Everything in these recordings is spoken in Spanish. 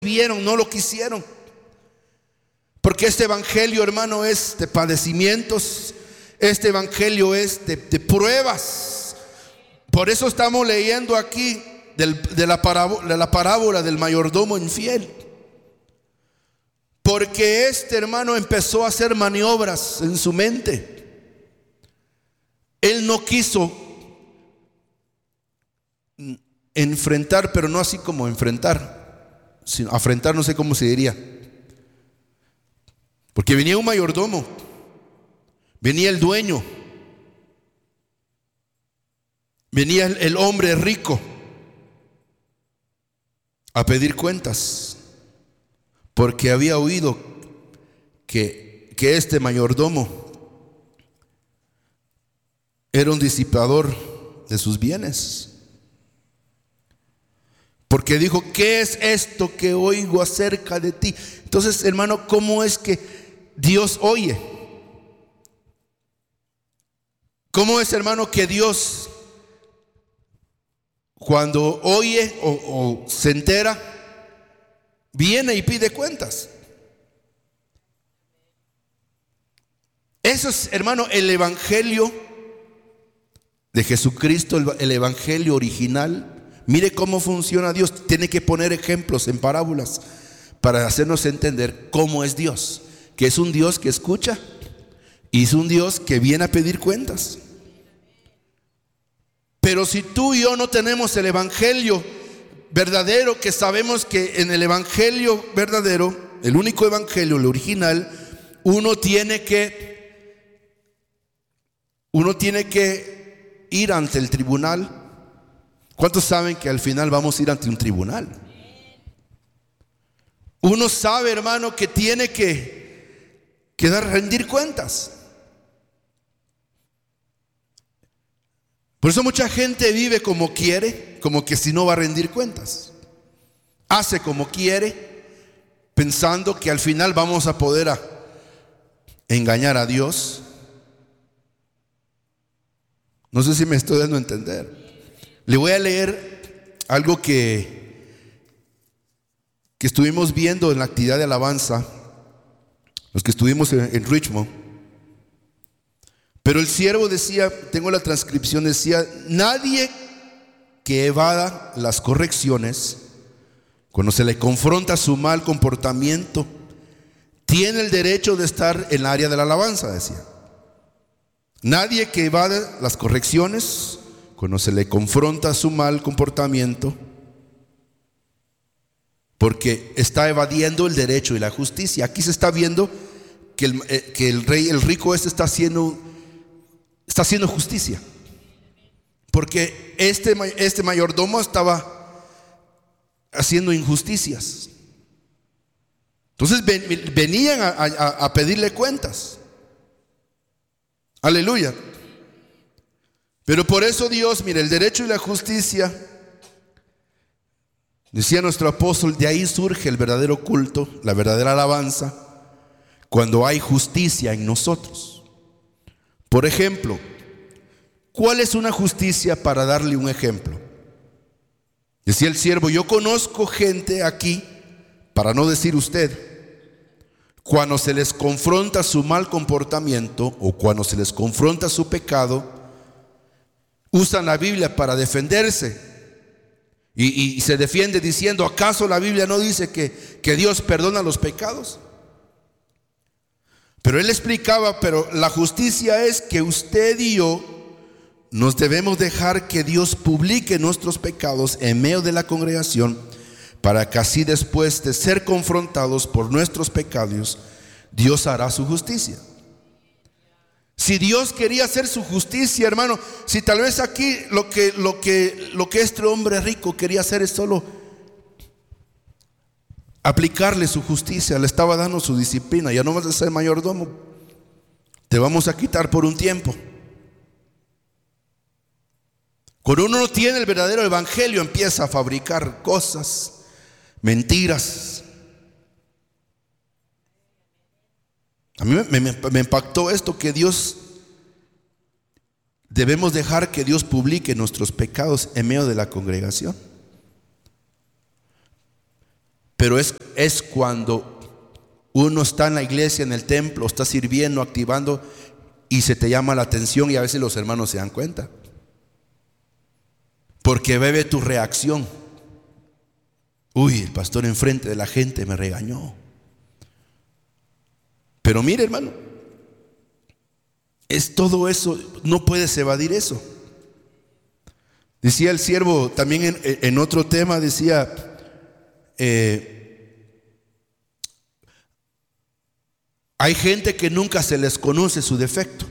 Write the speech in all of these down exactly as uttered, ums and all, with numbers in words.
vieron, no lo quisieron. Porque este evangelio, hermano, es de padecimientos. Este evangelio es de, de pruebas. Por eso estamos leyendo aquí del, de, la parábola, de la parábola del mayordomo infiel. Porque este hermano empezó a hacer maniobras en su mente. Él no quiso enfrentar, pero no así como enfrentar, sino afrentar, no sé cómo se diría. Porque venía un mayordomo, venía el dueño, venía el, el hombre rico a pedir cuentas, porque había oído que, que este mayordomo era un disipador de sus bienes. Porque dijo: ¿qué es esto que oigo acerca de ti? Entonces, hermano, ¿cómo es que Dios oye? ¿Cómo es, hermano, que Dios, cuando oye o, o se entera, viene y pide cuentas? Eso es, hermano, el evangelio de Jesucristo, el, el evangelio original. Mire cómo funciona Dios. Tiene que poner ejemplos en parábolas para hacernos entender cómo es Dios. Que es un Dios que escucha y es un Dios que viene a pedir cuentas. Pero si tú y yo no tenemos el evangelio verdadero, que sabemos que en el evangelio verdadero, el único evangelio, el original, uno tiene que uno tiene que ir ante el tribunal. ¿Cuántos saben que al final vamos a ir ante un tribunal? Uno sabe, hermano, que tiene que, que dar, rendir cuentas. Por eso mucha gente vive como quiere, como que si no va a rendir cuentas. Hace como quiere, pensando que al final vamos a poder a engañar a Dios. No sé si me estoy dando a entender. Le voy a leer algo que, que estuvimos viendo en la actividad de alabanza, los que estuvimos en, en Richmond. Pero el siervo decía, tengo la transcripción, decía: nadie que evada las correcciones, cuando se le confronta su mal comportamiento, tiene el derecho de estar en el área de la alabanza, decía. Nadie que evada las correcciones, cuando se le confronta su mal comportamiento, porque está evadiendo el derecho y la justicia. Aquí se está viendo que el, eh, que el rey, el rico este está haciendo, está haciendo justicia. Porque este, este mayordomo estaba haciendo injusticias. Entonces ven, venían a, a, a pedirle cuentas. Aleluya. Pero por eso Dios, mire, el derecho y la justicia, decía nuestro apóstol, de ahí surge el verdadero culto, la verdadera alabanza, cuando hay justicia en nosotros. Por ejemplo, ¿cuál es una justicia? Para darle un ejemplo, decía el siervo: yo conozco gente aquí, para no decir usted, cuando se les confronta su mal comportamiento o cuando se les confronta su pecado, usan la Biblia para defenderse y, y se defiende diciendo: ¿acaso la Biblia no dice que, que Dios perdona los pecados? Pero él explicaba: pero la justicia es que usted y yo nos debemos dejar que Dios publique nuestros pecados en medio de la congregación, para que así, después de ser confrontados por nuestros pecados, Dios hará su justicia. Si Dios quería hacer su justicia, hermano, si tal vez aquí lo que, lo que, lo que este hombre rico quería hacer es solo aplicarle su justicia, le estaba dando su disciplina: ya no vas a ser mayordomo, te vamos a quitar por un tiempo. Cuando uno no tiene el verdadero evangelio, empieza a fabricar cosas, mentiras. A mí me, me, me impactó esto, que Dios, debemos dejar que Dios publique nuestros pecados en medio de la congregación. Pero es, es cuando uno está en la iglesia, en el templo, está sirviendo, activando, y se te llama la atención, y a veces los hermanos se dan cuenta, porque ve tu reacción. Uy, el pastor enfrente de la gente me regañó. Pero mire, hermano, es todo eso, no puedes evadir eso. Decía el siervo también en, en otro tema, decía, eh, hay gente que nunca se les conoce su defecto,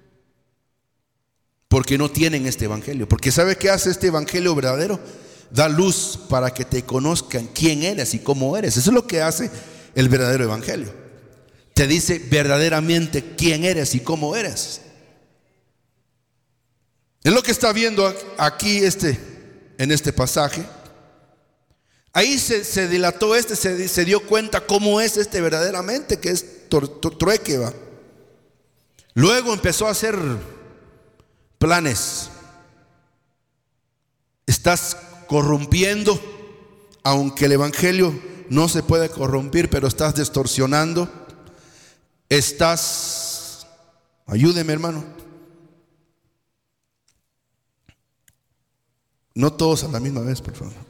porque no tienen este evangelio. Porque ¿sabe qué hace este evangelio verdadero? Da luz para que te conozcan quién eres y cómo eres. Eso es lo que hace el verdadero evangelio. Te dice verdaderamente quién eres y cómo eres. Es lo que está viendo aquí este, en este pasaje. Ahí se, se dilató este, se, se dio cuenta cómo es este verdaderamente, que es tor, tor, trueque, va. Luego empezó a hacer planes. Estás corrompiendo, aunque el evangelio no se puede corrompir, pero estás distorsionando. Estás, ayúdeme, hermano. No todos a la misma vez, por favor.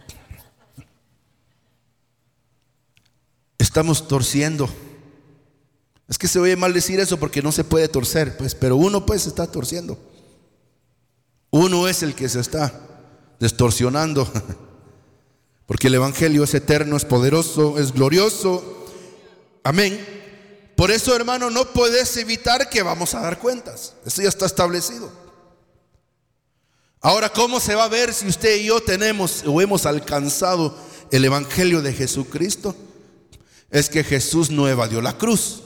Estamos torciendo. Es que se oye mal decir eso porque no se puede torcer, pues, pero uno pues está torciendo. Uno es el que se está distorsionando. Porque el evangelio es eterno, es poderoso, es glorioso. Amén. Por eso, hermano, no puedes evitar que vamos a dar cuentas. Eso ya está establecido. Ahora, ¿cómo se va a ver si usted y yo tenemos o hemos alcanzado el evangelio de Jesucristo? Es que Jesús no evadió la cruz.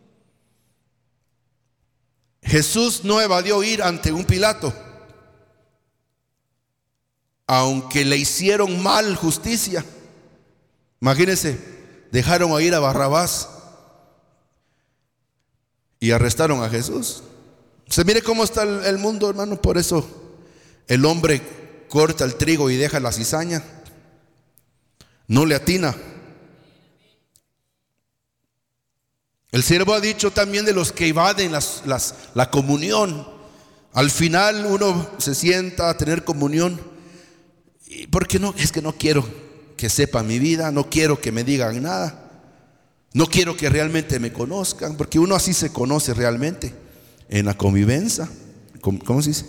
Jesús no evadió ir ante un Pilato. Aunque le hicieron mal justicia. Imagínense, dejaron a ir a Barrabás y arrestaron a Jesús. Se mire cómo está el, el mundo, hermano. Por eso el hombre corta el trigo y deja la cizaña. No le atina. El siervo ha dicho también de los que evaden las, las, la comunión. Al final uno se sienta a tener comunión. Porque no, es que no quiero que sepan mi vida, no quiero que me digan nada. No quiero que realmente me conozcan, porque uno así se conoce realmente, en la convivencia. ¿Cómo se dice?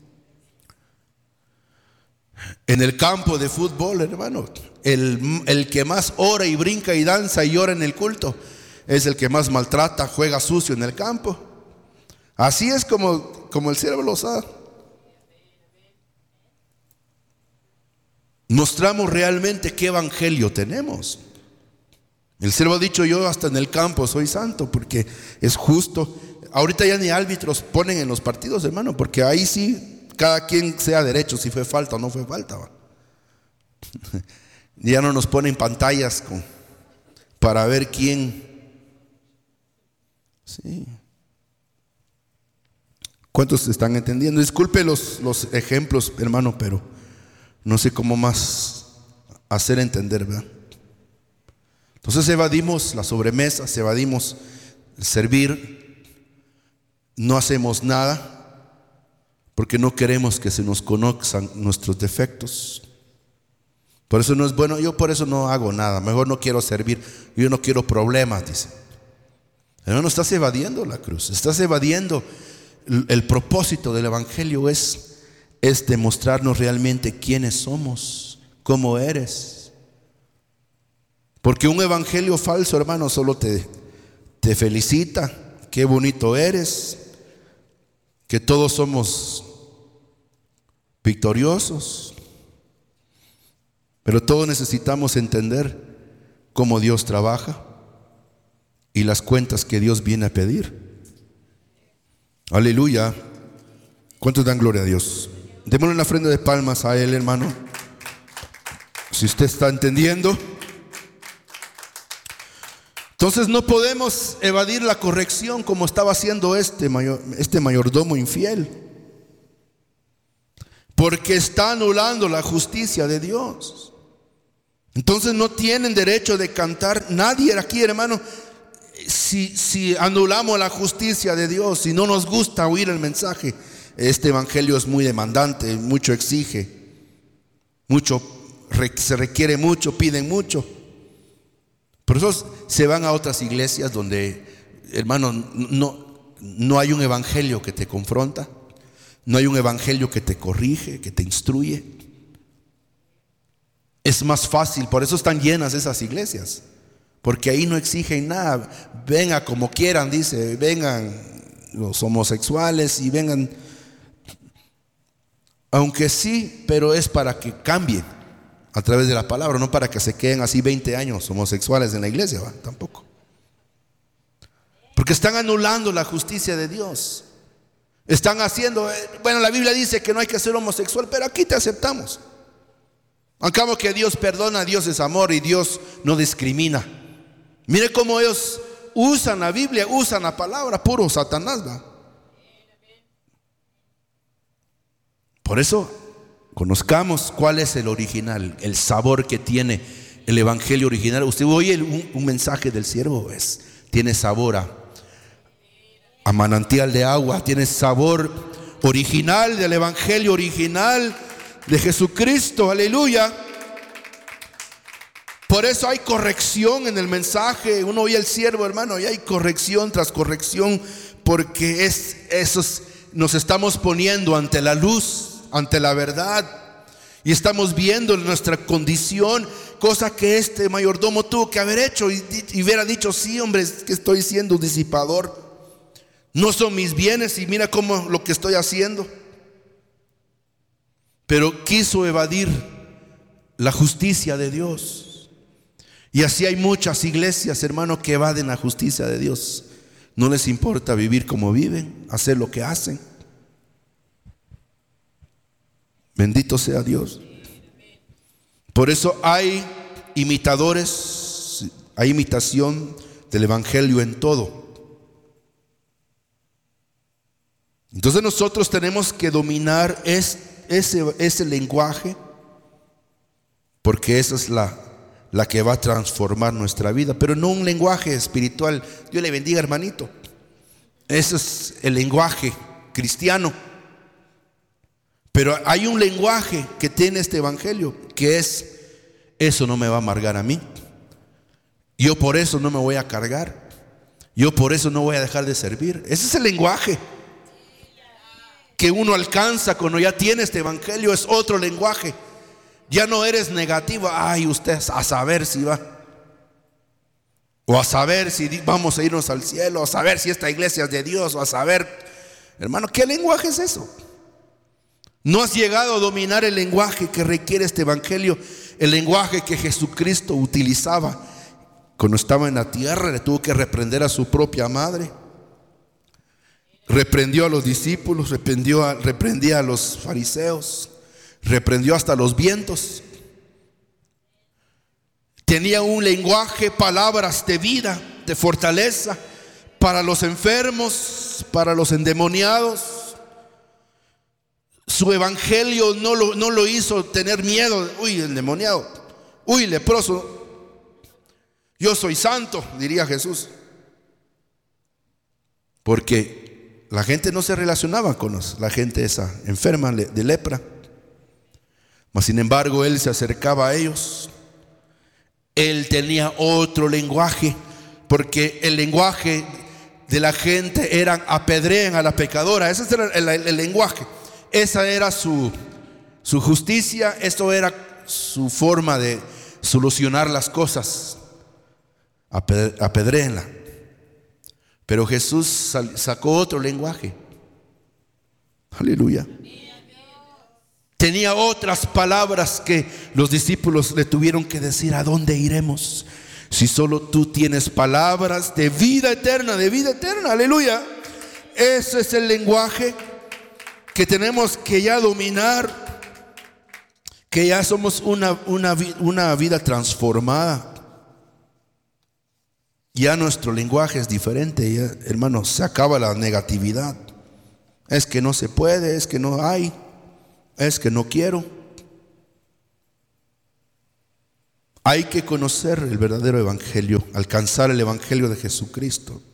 En el campo de fútbol, hermano, el, el que más ora y brinca y danza y llora en el culto es el que más maltrata, juega sucio en el campo. Así es como, como el siervo lo sabe. Mostramos realmente qué evangelio tenemos. El siervo ha dicho: yo hasta en el campo soy santo, porque es justo. Ahorita ya ni árbitros ponen en los partidos, hermano, porque ahí sí cada quien sea derecho, si fue falta o no fue falta, ¿va? Ya no nos ponen pantallas con, para ver quién. Sí. ¿Cuántos están entendiendo? Disculpe los, los ejemplos, hermano, pero no sé cómo más hacer entender, ¿verdad? Entonces evadimos la sobremesa, evadimos el servir, no hacemos nada porque no queremos que se nos conozcan nuestros defectos. Por eso no es bueno, yo por eso no hago nada, mejor no quiero servir, yo no quiero problemas, dice. Hermano, estás evadiendo la cruz, estás evadiendo el, el propósito del evangelio es, es demostrarnos realmente quiénes somos, cómo eres. Porque un evangelio falso, hermano, solo te, te felicita, qué bonito eres, que todos somos victoriosos. Pero todos necesitamos entender cómo Dios trabaja y las cuentas que Dios viene a pedir. Aleluya. ¿Cuántos dan gloria a Dios? Démosle una ofrenda de palmas a Él, hermano. Si usted está entendiendo. Entonces no podemos evadir la corrección como estaba haciendo este, mayor, este mayordomo infiel, porque está anulando la justicia de Dios. Entonces no tienen derecho de cantar nadie aquí, hermano. Si, si anulamos la justicia de Dios, si no nos gusta oír el mensaje, este evangelio es muy demandante, mucho exige, mucho se requiere mucho, piden mucho. Por eso se van a otras iglesias donde, hermano, no, no hay un evangelio que te confronta, no hay un evangelio que te corrige, que te instruye. Es más fácil, por eso están llenas esas iglesias, porque ahí no exigen nada. Vengan como quieran, dice, vengan los homosexuales y vengan, aunque sí, pero es para que cambien a través de la palabra, no para que se queden así veinte años homosexuales en la iglesia, ¿va? Tampoco. Porque están anulando la justicia de Dios. Están haciendo, bueno, la Biblia dice que no hay que ser homosexual, pero aquí te aceptamos. Al cabo que Dios perdona, Dios es amor y Dios no discrimina. Mire cómo ellos usan la Biblia, usan la palabra, puro Satanás, ¿va? Por eso conozcamos cuál es el original, el sabor que tiene el evangelio original. Usted oye un, un mensaje del siervo, es, tiene sabor a, a manantial de agua, tiene sabor original del evangelio original de Jesucristo, aleluya. Por eso hay corrección en el mensaje. Uno oye el siervo, hermano, y hay corrección tras corrección, porque es, esos, nos estamos poniendo ante la luz, ante la verdad, y estamos viendo nuestra condición, cosa que este mayordomo tuvo que haber hecho y, y hubiera dicho: sí, hombre, es que estoy siendo disipador, no son mis bienes y mira cómo lo que estoy haciendo. Pero quiso evadir la justicia de Dios. Y así hay muchas iglesias, hermano, que evaden la justicia de Dios. No les importa vivir como viven, hacer lo que hacen. Bendito sea Dios. Por eso hay imitadores, hay imitación del evangelio en todo. Entonces nosotros tenemos que dominar ese, ese, ese lenguaje, porque esa es la, la que va a transformar nuestra vida, pero no un lenguaje espiritual. Dios le bendiga, hermanito. Ese es el lenguaje cristiano. Pero hay un lenguaje que tiene este evangelio, que es: eso no me va a amargar a mí, yo por eso no me voy a cargar, yo por eso no voy a dejar de servir. Ese es el lenguaje que uno alcanza cuando ya tiene este evangelio. Es otro lenguaje. Ya no eres negativo. Ay, usted a saber si va, o a saber si vamos a irnos al cielo, o a saber si esta iglesia es de Dios, o a saber, hermano, ¿qué lenguaje es eso? No has llegado a dominar el lenguaje que requiere este evangelio, el lenguaje que Jesucristo utilizaba cuando estaba en la tierra. Le tuvo que reprender a su propia madre, reprendió a los discípulos, reprendió a, reprendía a los fariseos, reprendió hasta los vientos. Tenía un lenguaje, palabras de vida, de fortaleza para los enfermos, para los endemoniados. Su evangelio no lo, no lo hizo tener miedo. Uy, endemoniado, uy, leproso, yo soy santo, diría Jesús. Porque la gente no se relacionaba con los, la gente esa enferma de lepra. Mas sin embargo, él se acercaba a ellos. Él tenía otro lenguaje, porque el lenguaje de la gente era: apedreen a la pecadora. Ese era el, el, el lenguaje. Esa era su, su justicia. Esto era su forma de solucionar las cosas. Apedréenla. Pero Jesús sacó otro lenguaje. Aleluya. Tenía otras palabras que los discípulos le tuvieron que decir: ¿a dónde iremos si solo tú tienes palabras de vida eterna, de vida eterna? Aleluya. Ese es el lenguaje que tenemos que ya dominar, que ya somos una, una, una vida transformada. Ya nuestro lenguaje es diferente, ya, hermanos, se acaba la negatividad. Es que no se puede, es que no hay, es que no quiero. Hay que conocer el verdadero evangelio, alcanzar el evangelio de Jesucristo.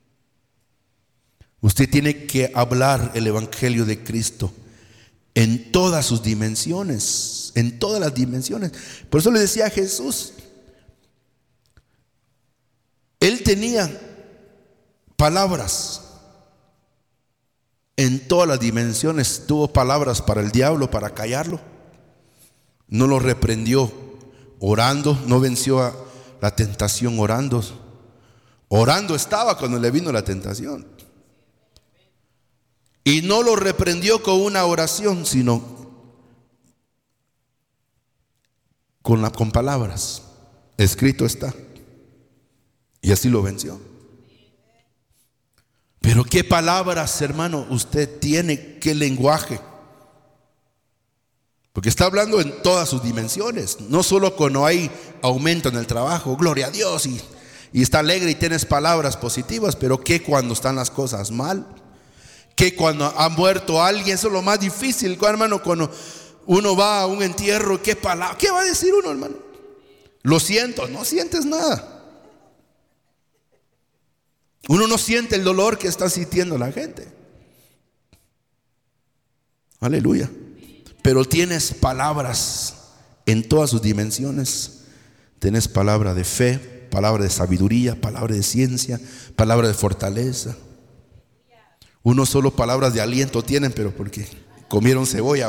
Usted tiene que hablar el evangelio de Cristo en todas sus dimensiones, en todas las dimensiones. Por eso le decía a Jesús, Él tenía palabras en todas las dimensiones. Tuvo palabras para el diablo, para callarlo. No lo reprendió orando, no venció a la tentación orando. Orando estaba cuando le vino la tentación. Y no lo reprendió con una oración, sino con, la, con palabras. Escrito está. Y así lo venció. Pero qué palabras, hermano, usted tiene, qué lenguaje. Porque está hablando en todas sus dimensiones. No solo cuando hay aumento en el trabajo, gloria a Dios, y, y está alegre y tienes palabras positivas. Pero qué cuando están las cosas mal. Que cuando ha muerto alguien, eso es lo más difícil, hermano. Cuando uno va a un entierro, ¿qué palabra? ¿Qué va a decir uno, hermano? Lo siento, no sientes nada. Uno no siente el dolor que está sintiendo la gente. Aleluya. Pero tienes palabras en todas sus dimensiones. Tienes palabra de fe, palabra de sabiduría, palabra de ciencia, palabra de fortaleza. Uno solo palabras de aliento tienen, pero porque comieron cebolla.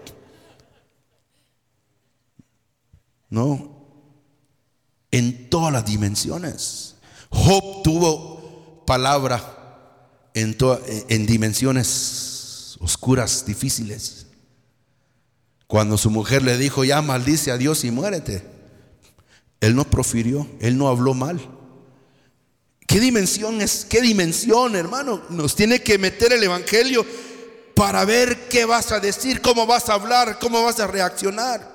No, en todas las dimensiones. Job tuvo palabra en, to- en dimensiones oscuras, difíciles. Cuando su mujer le dijo, ya maldice a Dios y muérete, él no profirió, él no habló mal. ¿Qué dimensión es? ¿Qué dimensión, hermano? Nos tiene que meter el evangelio para ver qué vas a decir, cómo vas a hablar, cómo vas a reaccionar.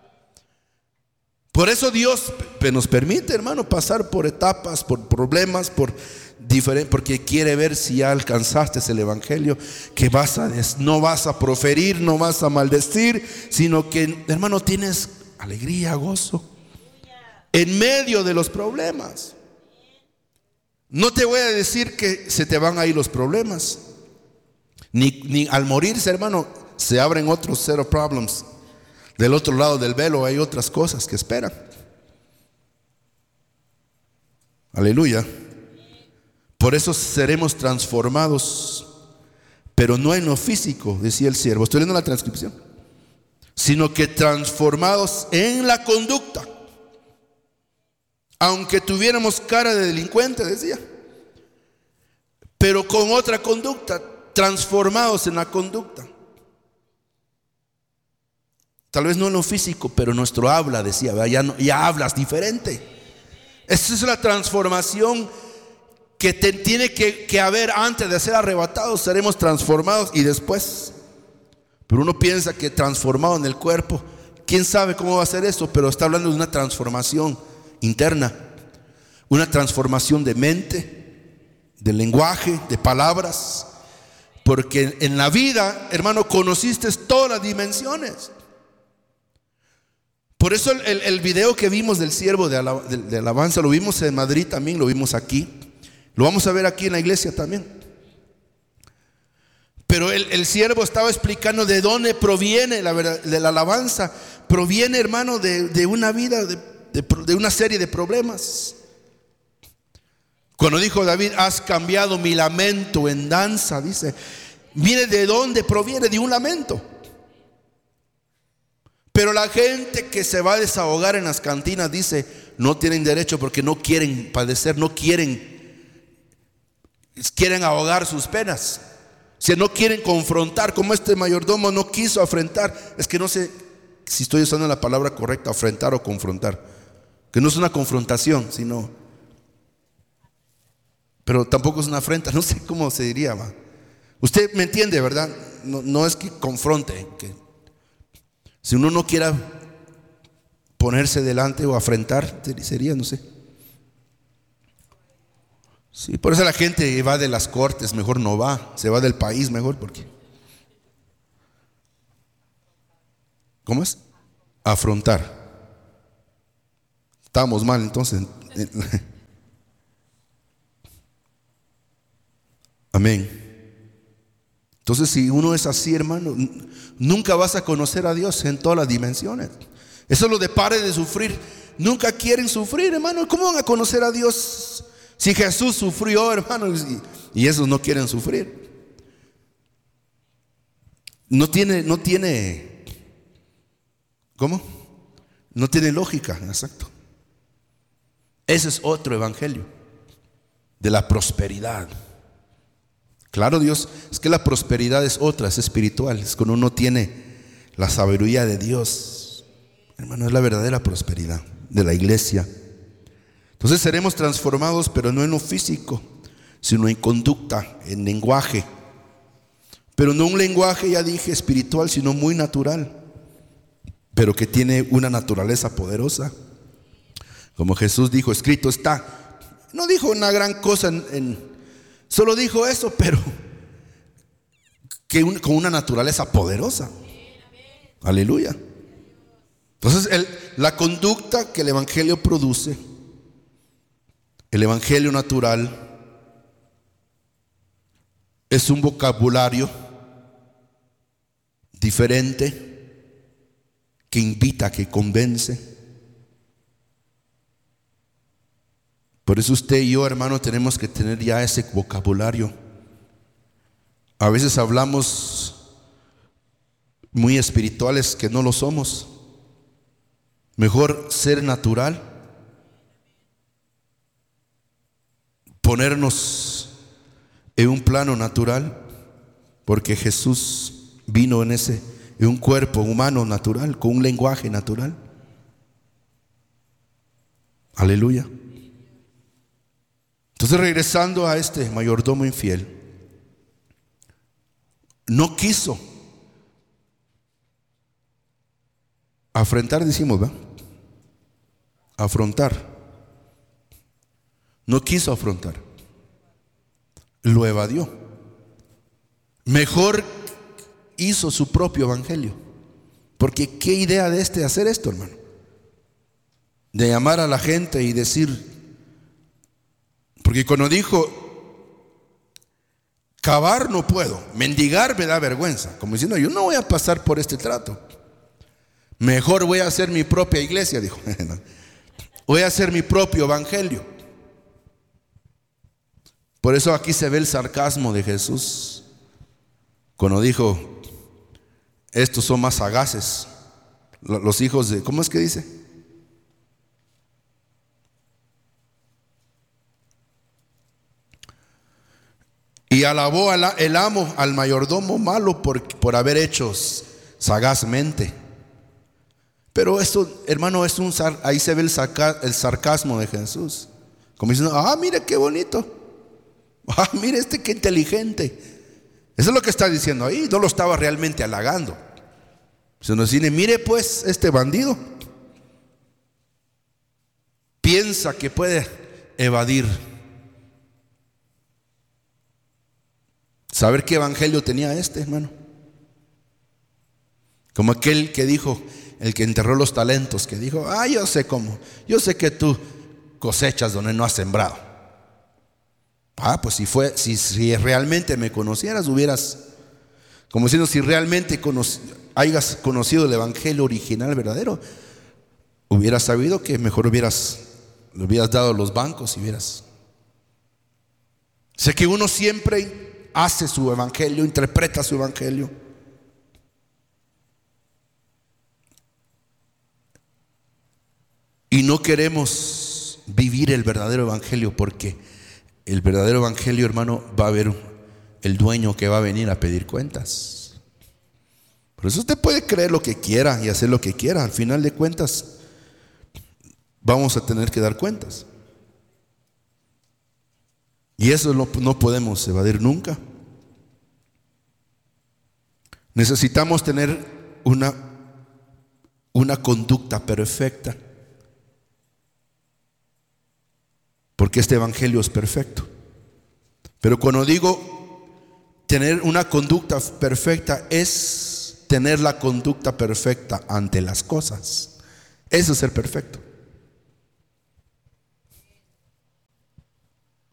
Por eso Dios nos permite, hermano, pasar por etapas, por problemas, por diferentes, porque quiere ver si ya alcanzaste el evangelio, que vas a des, no vas a proferir, no vas a maldecir, sino que, hermano, tienes alegría, gozo en medio de los problemas. No te voy a decir que se te van a ir los problemas, ni, ni al morirse, hermano, se abren otros zero problems. Del otro lado del velo hay otras cosas que esperan. Aleluya. Por eso seremos transformados, pero no en lo físico, decía el siervo. Estoy leyendo la transcripción. Sino que transformados en la conducta. Aunque tuviéramos cara de delincuente, decía, pero con otra conducta, transformados en la conducta. Tal vez no en lo físico, pero nuestro habla, decía, ya, no, ya hablas diferente. Esa es la transformación que te, tiene que, que haber antes de ser arrebatados. Seremos transformados y después. Pero uno piensa que transformado en el cuerpo, quién sabe cómo va a ser eso, pero está hablando de una transformación interna, una transformación de mente, de lenguaje, de palabras. Porque en la vida, hermano, conociste todas las dimensiones. Por eso el, el, el video que vimos del siervo de, alab, de, de alabanza, lo vimos en Madrid también, lo vimos aquí, lo vamos a ver aquí en la iglesia también. Pero el, el siervo estaba explicando de dónde proviene la, de la alabanza. Proviene, hermano, de, de una vida, de, de, de una serie de problemas. Cuando dijo David, has cambiado mi lamento en danza, dice, mire de dónde proviene, de un lamento. Pero la gente que se va a desahogar en las cantinas, dice, no tienen derecho porque no quieren padecer, no quieren, quieren ahogar sus penas. Si no quieren confrontar, como este mayordomo no quiso afrentar. Es que no sé si estoy usando la palabra correcta, afrentar o confrontar. Que no es una confrontación, sino, pero tampoco es una afrenta, no sé cómo se diría, ¿va? Usted me entiende, ¿verdad? No, no es que confronte, que si uno no quiera ponerse delante o afrentar, sería, no sé. Sí, por eso la gente va de las cortes, mejor no va, se va del país mejor, porque ¿cómo es? Afrontar. Estamos mal entonces. Amén. Entonces, si uno es así, hermano, nunca vas a conocer a Dios en todas las dimensiones. Eso es lo de pare de sufrir. Nunca quieren sufrir, hermano. ¿Cómo van a conocer a Dios si Jesús sufrió, hermano? Y, y esos no quieren sufrir. No tiene, no tiene, ¿cómo? No tiene lógica, exacto. Ese es otro evangelio de la prosperidad. Claro, Dios, es que la prosperidad es otra, es espiritual. Es cuando uno tiene la sabiduría de Dios. Hermano, es la verdadera prosperidad de la iglesia. Entonces seremos transformados, pero no en lo físico, sino en conducta, en lenguaje. Pero no un lenguaje, ya dije, espiritual, sino muy natural, pero que tiene una naturaleza poderosa. Como Jesús dijo, escrito está. No dijo una gran cosa en, en solo dijo eso, pero que un, con una naturaleza poderosa. Aleluya. Entonces el, la conducta que el evangelio produce, el evangelio natural, es un vocabulario diferente que invita, que convence. Por eso usted y yo, hermano, tenemos que tener ya ese vocabulario. A veces hablamos muy espirituales que no lo somos. Mejor ser natural, ponernos en un plano natural, porque Jesús vino en ese, en un cuerpo humano natural, con un lenguaje natural. Aleluya. Entonces, regresando a este mayordomo infiel, no quiso afrontar, decimos, ¿verdad? Afrontar. No quiso afrontar. Lo evadió. Mejor hizo su propio evangelio. Porque qué idea de este hacer esto, hermano. De llamar a la gente y decir, porque cuando dijo, cavar no puedo, mendigar me da vergüenza, como diciendo, yo no voy a pasar por este trato. Mejor voy a hacer mi propia iglesia, dijo. Voy a hacer mi propio evangelio. Por eso aquí se ve el sarcasmo de Jesús cuando dijo, estos son más sagaces, los hijos de, ¿cómo es que dice? Y alabó el amo al mayordomo malo por, por haber hecho sagazmente. Pero esto, hermano, es un, ahí se ve el, sarca, el sarcasmo de Jesús. Como diciendo, ah, mire qué bonito. Ah, mire este qué inteligente. Eso es lo que está diciendo ahí. No lo estaba realmente halagando. Se nos dice, mire pues este bandido. Piensa que puede evadir. ¿Saber qué evangelio tenía este, hermano? Como aquel que dijo, el que enterró los talentos, que dijo, ah, yo sé cómo, yo sé que tú cosechas donde no has sembrado. Ah, pues si fue, si, si realmente me conocieras, hubieras, como diciendo, si realmente conoc, hayas conocido el evangelio original, verdadero, hubieras sabido que mejor hubieras, le hubieras dado a los bancos y hubieras. Sé que uno siempre hace su evangelio, interpreta su evangelio. Y no queremos vivir el verdadero evangelio, porque el verdadero evangelio, hermano, va a haber el dueño que va a venir a pedir cuentas. Por eso usted puede creer lo que quiera y hacer lo que quiera. Al final de cuentas, vamos a tener que dar cuentas. Y eso no, no podemos evadir nunca. Necesitamos tener una, una conducta perfecta, porque este evangelio es perfecto. Pero cuando digo tener una conducta perfecta, es tener la conducta perfecta ante las cosas. Eso es ser perfecto.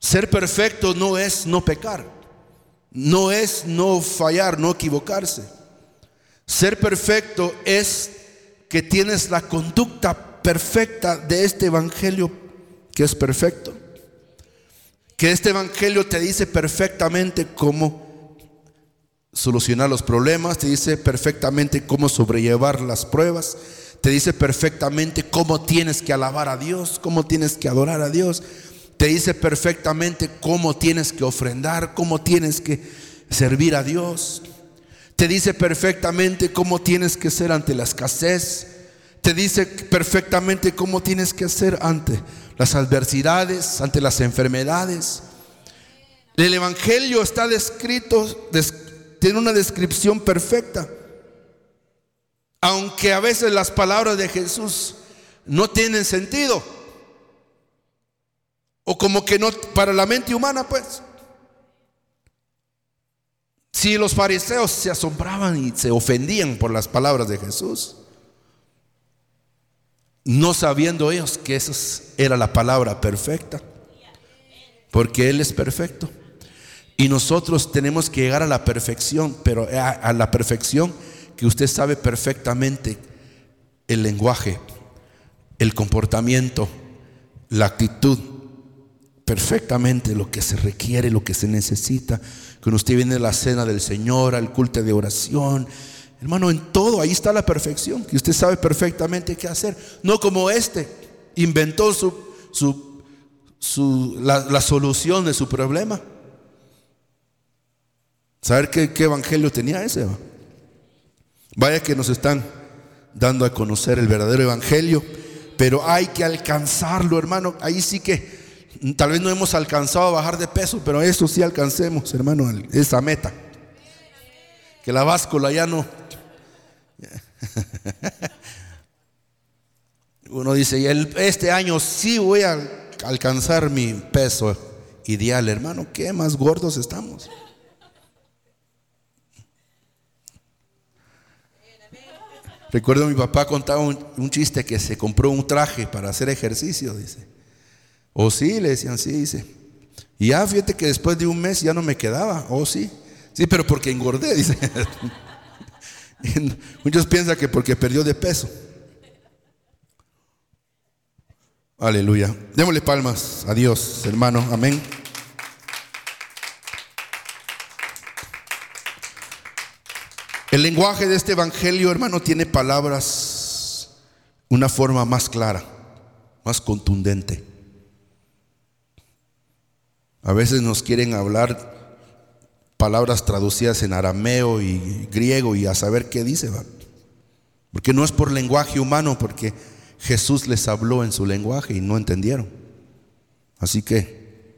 Ser perfecto no es no pecar, no es no fallar, no equivocarse. Ser perfecto es que tienes la conducta perfecta de este evangelio que es perfecto. Que este evangelio te dice perfectamente cómo solucionar los problemas, te dice perfectamente cómo sobrellevar las pruebas, te dice perfectamente cómo tienes que alabar a Dios, cómo tienes que adorar a Dios, te dice perfectamente cómo tienes que ofrendar, cómo tienes que servir a Dios, te dice perfectamente cómo tienes que ser ante la escasez, te dice perfectamente cómo tienes que ser ante las adversidades, ante las enfermedades. El evangelio está descrito, des, tiene una descripción perfecta. Aunque a veces las palabras de Jesús no tienen sentido, o como que no para la mente humana, pues. Si los fariseos se asombraban y se ofendían por las palabras de Jesús, no sabiendo ellos que esa era la palabra perfecta, porque Él es perfecto. Y nosotros tenemos que llegar a la perfección, pero a, a la perfección que usted sabe perfectamente el lenguaje, el comportamiento, la actitud, perfectamente lo que se requiere, lo que se necesita. Cuando usted viene a la cena del Señor, al culto de oración, hermano, en todo ahí está la perfección, que usted sabe perfectamente qué hacer. No como este inventó su, su, su, la, la solución de su problema. ¿Saber qué, qué evangelio tenía ese? Vaya que nos están dando a conocer el verdadero evangelio, pero hay que alcanzarlo, hermano. Ahí sí que tal vez no hemos alcanzado a bajar de peso, pero eso sí alcancemos, hermano, esa meta. Que la báscula ya no. Uno dice, y el, este año sí voy a alcanzar mi peso ideal, hermano. ¿Qué más gordos estamos? Recuerdo mi papá contaba un, un chiste que se compró un traje para hacer ejercicio, dice. O sí, le decían, sí, dice. Y ya fíjate que después de un mes ya no me quedaba. Oh, sí, sí, pero porque engordé, dice. Muchos piensan que porque perdió de peso. Aleluya. Démosle palmas a Dios, hermano. Amén. El lenguaje de este evangelio, hermano, tiene palabras, una forma más clara, más contundente. A veces nos quieren hablar palabras traducidas en arameo y griego y a saber qué dice, ¿va? Porque no es por lenguaje humano, porque Jesús les habló en su lenguaje y no entendieron. Así que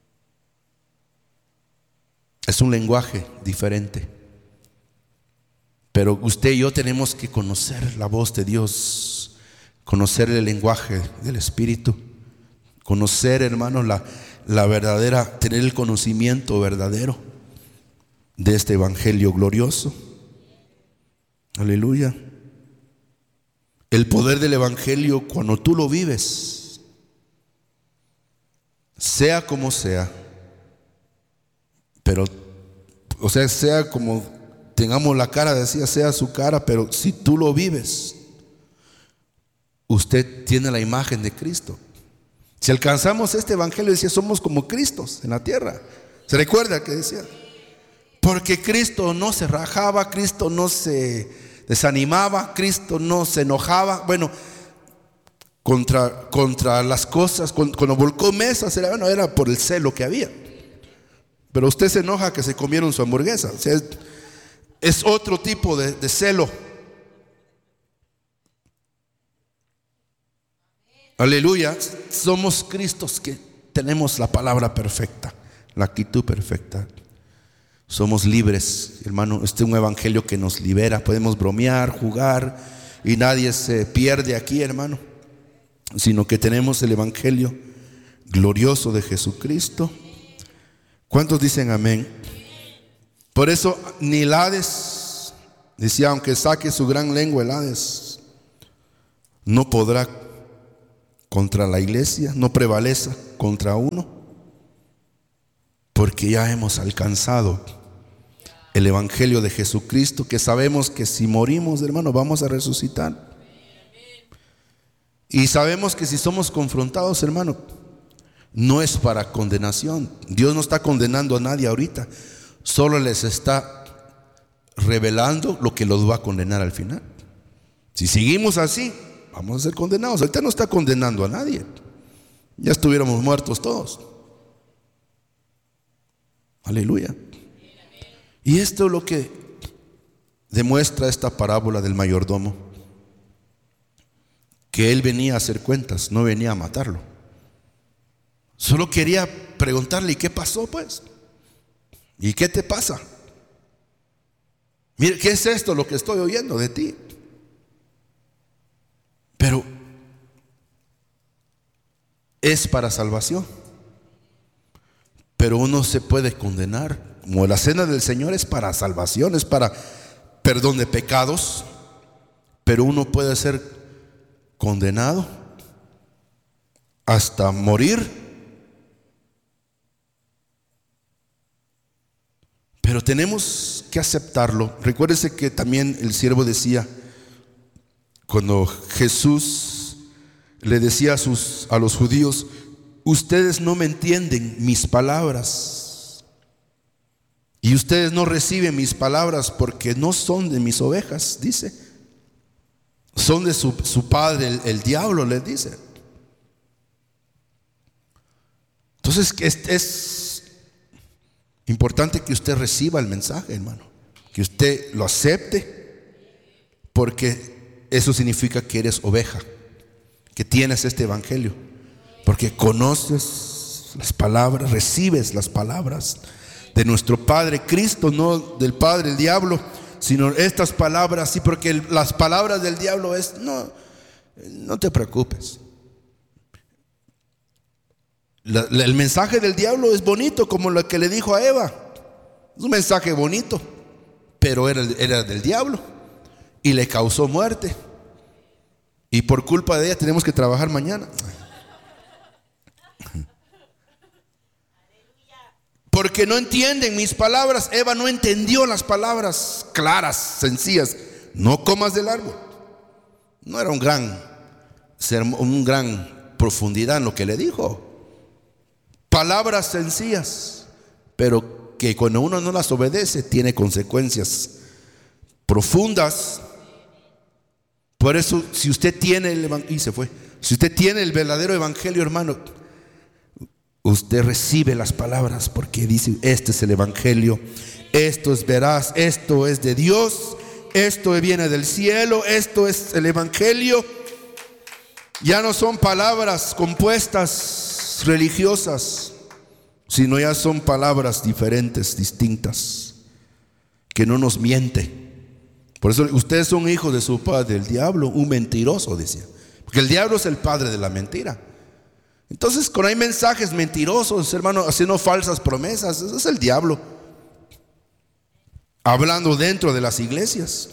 es un lenguaje diferente. Pero usted y yo tenemos que conocer la voz de Dios, conocer el lenguaje del Espíritu, conocer, hermano, la, la verdadera, tener el conocimiento verdadero de este evangelio glorioso. Aleluya. El poder del evangelio, cuando tú lo vives, sea como sea, pero, o sea, sea como tengamos la cara, decía, sea su cara, pero si tú lo vives, usted tiene la imagen de Cristo. Si alcanzamos este evangelio, decía, somos como Cristos en la tierra. ¿Se recuerda que decía? Porque Cristo no se rajaba, Cristo no se desanimaba, Cristo no se enojaba. Bueno, contra, contra las cosas, cuando volcó mesas, era, bueno, era por el celo que había. Pero usted se enoja que se comieron su hamburguesa. O sea, es, es otro tipo de, de celo. Aleluya. Somos Cristos que tenemos la palabra perfecta, la actitud perfecta. Somos libres, hermano. Este es un evangelio que nos libera. Podemos bromear, jugar y nadie se pierde aquí, hermano, sino que tenemos el evangelio glorioso de Jesucristo. ¿Cuántos dicen amén? Por eso ni el Hades, decía, aunque saque su gran lengua el Hades, no podrá contra la iglesia, no prevaleza contra uno. porque ya hemos alcanzado el Evangelio de Jesucristo, que sabemos que si morimos, hermano, vamos a resucitar. Y sabemos que si somos confrontados, hermano, no es para condenación. Dios no está condenando a nadie ahorita, solo les está revelando lo que los va a condenar al final. Si seguimos así, vamos a ser condenados. Ahorita no está condenando a nadie, ya estuviéramos muertos todos. Aleluya. Y esto es lo que demuestra esta parábola del mayordomo, que él venía a hacer cuentas, no venía a matarlo. Solo quería preguntarle: ¿y qué pasó pues? ¿Y qué te pasa? Mire, ¿qué es esto lo que estoy oyendo de ti? Pero es para salvación. Pero uno se puede condenar. Como la cena del Señor es para salvación, es para perdón de pecados. Pero uno puede ser condenado hasta morir. Pero tenemos que aceptarlo. Recuérdese que también el siervo decía, cuando Jesús le decía a, sus, a los judíos: ustedes no me entienden mis palabras, y ustedes no reciben mis palabras porque no son de mis ovejas, dice. Son de su, su padre, el, el diablo, les dice. Entonces es, es importante que usted reciba el mensaje, hermano, que usted lo acepte, porque eso significa que eres oveja, que tienes este evangelio, porque conoces las palabras, recibes las palabras de nuestro Padre Cristo, no del Padre el diablo, sino estas palabras. Sí, porque el, las palabras del diablo es: no, no te preocupes. La, la, el mensaje del diablo es bonito, como lo que le dijo a Eva. Es un mensaje bonito, pero era, era del diablo y le causó muerte. Y por culpa de ella tenemos que trabajar mañana. Porque no entienden mis palabras. Eva no entendió las palabras claras, sencillas: no comas del árbol. No era un gran, un gran profundidad en lo que le dijo. Palabras sencillas, pero que cuando uno no las obedece tiene consecuencias profundas. Por eso, si usted tiene el evangelio, y se fue, si usted tiene el verdadero evangelio, hermano, usted recibe las palabras, porque dice: este es el evangelio, esto es veraz, esto es de Dios, esto viene del cielo, esto es el evangelio. Ya no son palabras compuestas religiosas, sino ya son palabras diferentes, distintas, que no nos miente. Por eso ustedes son hijos de su padre el diablo, un mentiroso, decía, porque el diablo es el padre de la mentira. Entonces, cuando hay mensajes mentirosos, hermano, haciendo falsas promesas, ese es el diablo hablando dentro de las iglesias.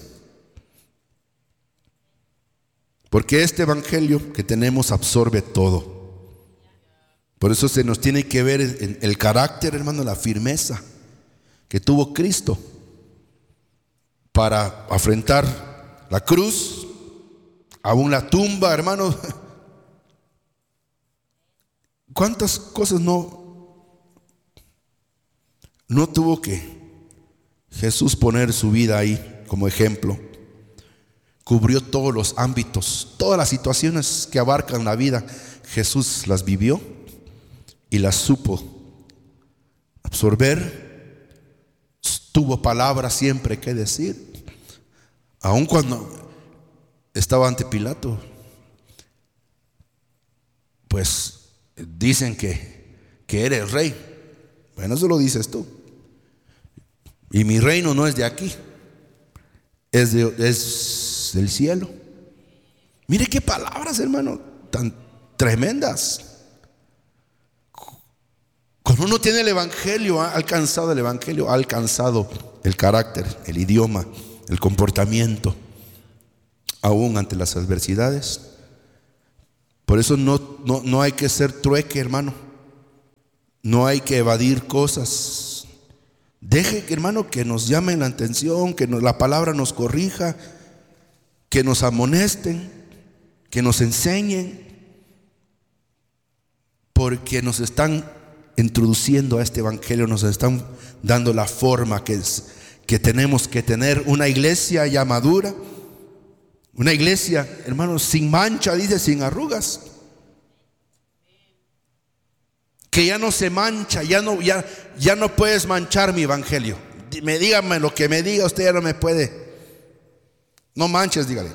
Porque este evangelio que tenemos absorbe todo. Por eso se nos tiene que ver el, el carácter, hermano, la firmeza que tuvo Cristo para afrontar la cruz, aún la tumba, hermano. ¿Cuántas cosas no, no tuvo que Jesús poner su vida ahí como ejemplo? Cubrió todos los ámbitos, todas las situaciones que abarcan la vida. Jesús las vivió y las supo absorber. Tuvo palabras siempre que decir. Aun cuando estaba ante Pilato, pues dicen que, que eres rey. Bueno, eso lo dices tú. Y mi reino no es de aquí, es, de, es del cielo. Mire qué palabras, hermano, tan tremendas. Cuando uno tiene el evangelio, ha alcanzado el evangelio, ha alcanzado el carácter, el idioma, el comportamiento, aún ante las adversidades. Por eso no, no, no hay que ser trueque, hermano. No hay que evadir cosas. Deje, hermano, que nos llamen la atención, que nos, la palabra nos corrija, que nos amonesten, que nos enseñen, porque nos están introduciendo a este evangelio, nos están dando la forma que, es, que tenemos que tener una iglesia ya madura, una iglesia, hermanos, sin mancha, dice, sin arrugas, que ya no se mancha, ya no, ya, ya no puedes manchar mi evangelio. Me dígame lo que me diga, usted ya no me puede. No manches, dígale.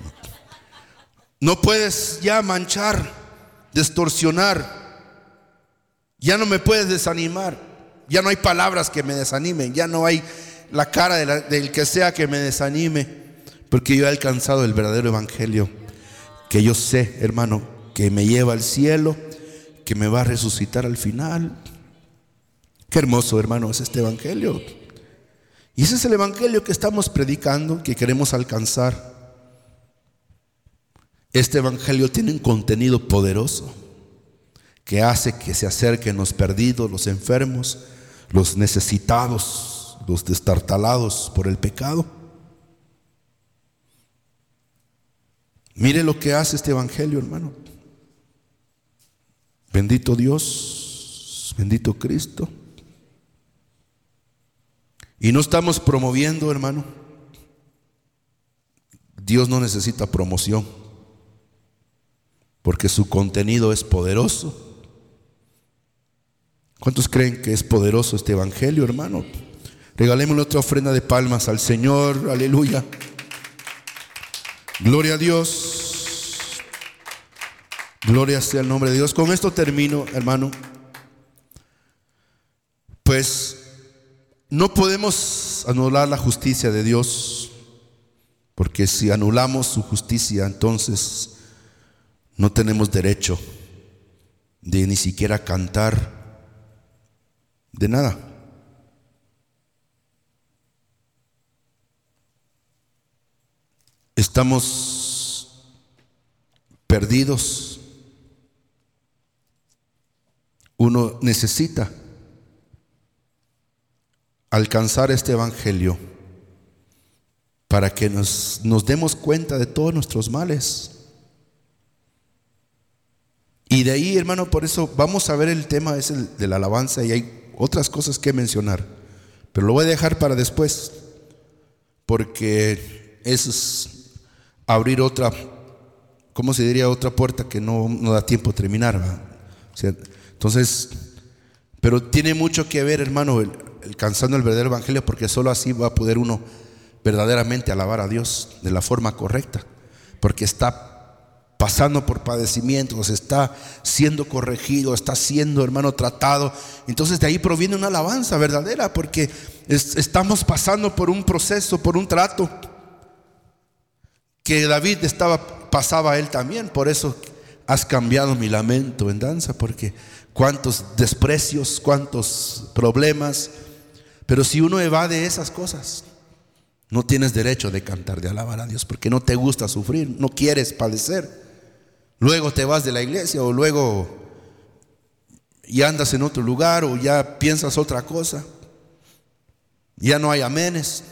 No puedes ya manchar, distorsionar. Ya no me puedes desanimar. Ya no hay palabras que me desanimen. Ya no hay la cara de la, del que sea que me desanime. Porque yo he alcanzado el verdadero evangelio, que yo sé, hermano, que me lleva al cielo, que me va a resucitar al final. Qué hermoso, hermano, es este evangelio. Y ese es el evangelio que estamos predicando, que queremos alcanzar. Este evangelio tiene un contenido poderoso que hace que se acerquen los perdidos, los enfermos, los necesitados, los destartalados por el pecado. Mire lo que hace este evangelio, hermano. Bendito Dios, bendito Cristo. Y no estamos promoviendo, hermano. Dios no necesita promoción, porque su contenido es poderoso. ¿Cuántos creen que es poderoso este evangelio, hermano? Regalémosle otra ofrenda de palmas al Señor. Aleluya. Gloria a Dios. Gloria sea el nombre de Dios. Con esto termino, hermano. Pues no podemos anular la justicia de Dios, porque si anulamos su justicia, entonces no tenemos derecho de ni siquiera cantar, de nada. Estamos perdidos. Uno necesita alcanzar este evangelio para que nos, nos demos cuenta de todos nuestros males. Y de ahí, hermano, por eso vamos a ver el tema es el de la alabanza, y hay otras cosas que mencionar, pero lo voy a dejar para después, porque eso es abrir otra, ¿cómo se diría? Otra puerta que no, no da tiempo de terminar, ¿verdad? O sea, entonces, pero tiene mucho que ver, hermano, el, alcanzando el verdadero evangelio, porque solo así va a poder uno verdaderamente alabar a Dios de la forma correcta, porque está pasando por padecimientos, está siendo corregido, está siendo, hermano, tratado. Entonces de ahí proviene una alabanza verdadera, porque es, estamos pasando por un proceso, por un trato que David estaba, pasaba a él también. Por eso has cambiado mi lamento en danza, porque cuántos desprecios, cuántos problemas. Pero si uno evade esas cosas, no tienes derecho de cantar, de alabar a Dios, porque no te gusta sufrir, no quieres padecer. Luego te vas de la iglesia, o luego ya andas en otro lugar, o ya piensas otra cosa. Ya no hay amenes,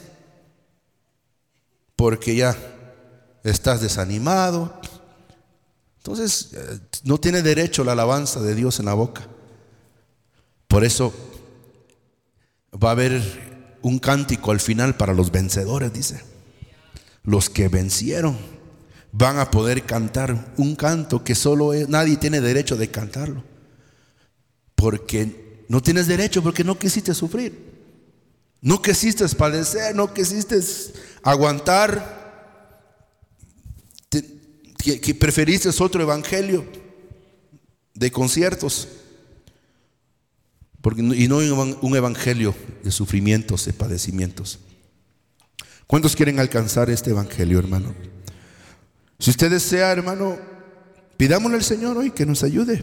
porque ya estás desanimado. Entonces no tiene derecho la alabanza de Dios en la boca. Por eso va a haber un cántico al final para los vencedores, dice. Los que vencieron van a poder cantar un canto que solo es, nadie tiene derecho de cantarlo, porque no tienes derecho, porque no quisiste sufrir, no quisiste padecer, no quisiste aguantar, te, que, que preferiste otro evangelio de conciertos, porque, y no un evangelio de sufrimientos, de padecimientos. ¿Cuántos quieren alcanzar este evangelio, hermano? Si usted desea, hermano, pidámosle al Señor hoy que nos ayude.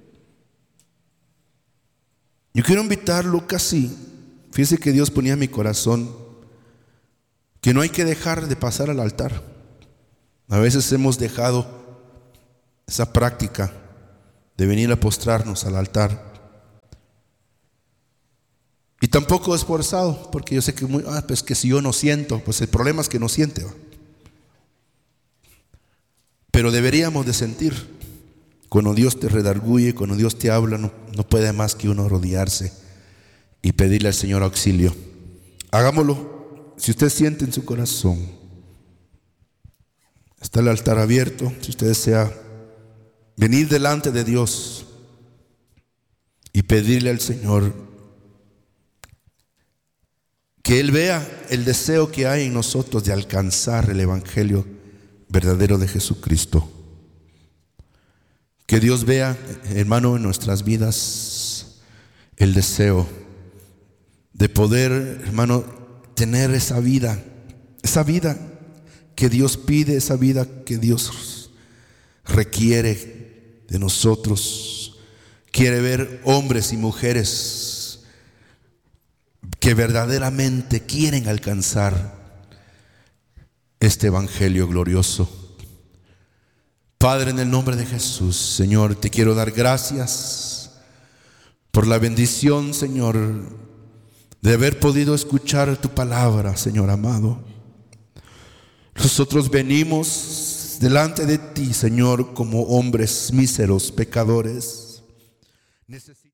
Yo quiero invitarlo casi. Fíjese que Dios ponía en mi corazón que no hay que dejar de pasar al altar. A veces hemos dejado esa práctica de venir a postrarnos al altar. tampoco esforzado, porque yo sé que, muy, ah, pues que si yo no siento, pues el problema es que no siente, ¿va? Pero deberíamos de sentir. Cuando Dios te redarguye, cuando Dios te habla, no, no puede más que uno rodearse y pedirle al Señor auxilio. Hagámoslo. Si usted siente en su corazón, está el altar abierto. Si usted desea venir delante de Dios y pedirle al Señor que Él vea el deseo que hay en nosotros de alcanzar el evangelio verdadero de Jesucristo. Que Dios vea, hermano, en nuestras vidas el deseo de poder, hermano, tener esa vida, esa vida que Dios pide, esa vida que Dios requiere de nosotros. Quiere ver hombres y mujeres que verdaderamente quieren alcanzar este evangelio glorioso. Padre, en el nombre de Jesús, Señor, te quiero dar gracias por la bendición, Señor, de haber podido escuchar tu palabra, Señor amado. Nosotros venimos delante de ti, Señor, como hombres míseros, pecadores. Necesitamos.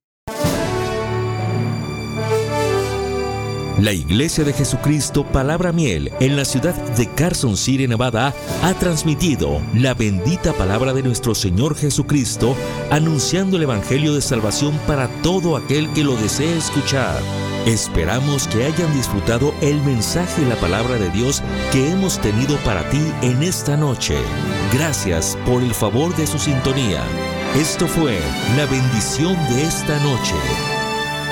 La Iglesia de Jesucristo Palabra Miel en la ciudad de Carson City, Nevada, ha transmitido la bendita palabra de nuestro Señor Jesucristo, anunciando el Evangelio de salvación para todo aquel que lo desee escuchar. Esperamos que hayan disfrutado el mensaje de la palabra de Dios que hemos tenido para ti en esta noche. Gracias por el favor de su sintonía. Esto fue la bendición de esta noche.